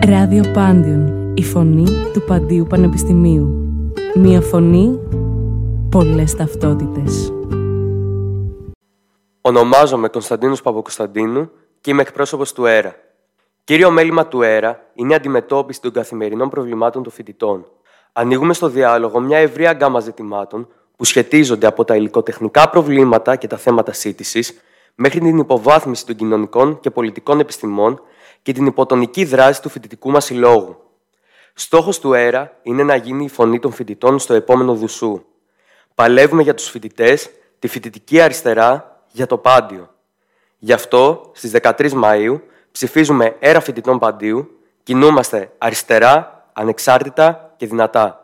Ράδιο Πάντιον, η φωνή του Παντίου Πανεπιστημίου. Μία φωνή, πολλές ταυτότητες. Ονομάζομαι Κωνσταντίνος Παπακοσταντίνου και είμαι εκπρόσωπος του ΕΡΑ. Κύριο μέλημα του ΕΡΑ είναι η αντιμετώπιση των καθημερινών προβλημάτων των φοιτητών. Ανοίγουμε στο διάλογο μια ευρεία γκάμα ζητημάτων που σχετίζονται από τα υλικοτεχνικά προβλήματα και τα θέματα σύντησης μέχρι την υποβάθμιση των κοινωνικών και πολιτικών επιστημών και την υποτονική δράση του φοιτητικού μας συλλόγου. Στόχος του ΕΡΑ είναι να γίνει η φωνή των φοιτητών στο επόμενο Δουσού. Παλεύουμε για τους φοιτητές, τη φοιτητική αριστερά, για το Πάντιο. Γι' αυτό, στις 13 Μαΐου, ψηφίζουμε ΕΡΑ Φοιτητών Παντίου, κινούμαστε αριστερά, ανεξάρτητα και δυνατά.